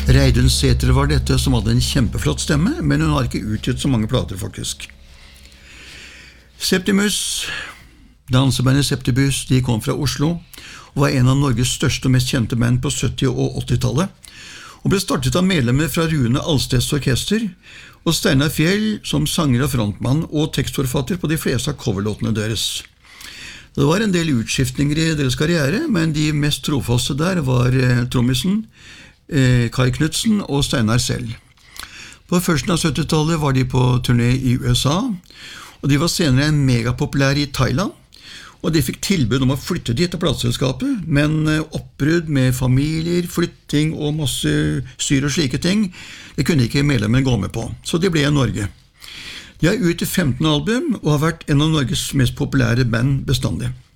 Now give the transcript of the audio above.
Reidun Sæther var dette, som hadde en kjempeflott stemme, men hun har ikke utgitt så mange plater faktisk. Septimus, dansebandet Septibus, de kom fra Oslo, og var en av Norges største og mest kjente band på 70- og 80-tallet, og ble startet av medlemmer fra Rune Alsteds orkester, og Steinar Fjell som sanger og frontmann og tekstforfatter på de fleste av coverlåtene deres. Det var en del utskiftninger i deres karriere, men de mest trofaste der var trommisen, Kai Knudsen og Steinar selv. På førsten av 70-tallet var de på turné i USA, og de var senere megapopulære i Thailand, og de fikk tilbud om å flytte dit til plateselskapet, men oppbrudd med familier, flytting og masse styr og slike ting, det kunne ikke medlemmene gå med på, så de ble i Norge. De har utgitt 15 album og har vært en av Norges mest populære band bestandig.